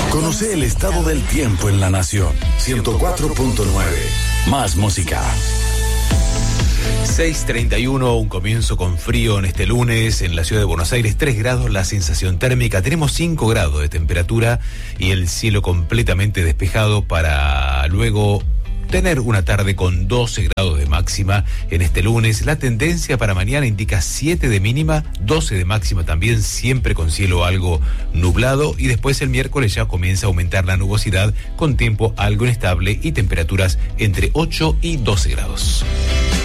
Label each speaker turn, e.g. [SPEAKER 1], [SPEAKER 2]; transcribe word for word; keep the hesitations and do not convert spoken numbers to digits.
[SPEAKER 1] Conoce el estado del tiempo en la nación. ciento cuatro punto nueve. Más música.
[SPEAKER 2] seis treinta y uno, un comienzo con frío en este lunes en la ciudad de Buenos Aires, tres grados la sensación térmica, tenemos cinco grados de temperatura y el cielo completamente despejado para luego tener una tarde con doce grados de máxima en este lunes. La tendencia para mañana indica siete de mínima, doce de máxima también, siempre con cielo algo nublado, y después el miércoles ya comienza a aumentar la nubosidad con tiempo algo inestable y temperaturas entre ocho y doce grados.